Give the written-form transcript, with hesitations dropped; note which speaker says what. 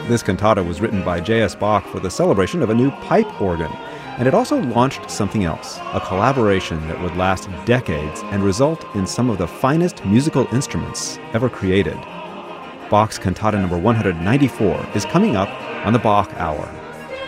Speaker 1: This cantata was written by J.S. Bach for the celebration of a new pipe organ, and it also launched something else, a collaboration that would last decades and result in some of the finest musical instruments ever created. Bach's Cantata number 194 is coming up on the Bach Hour.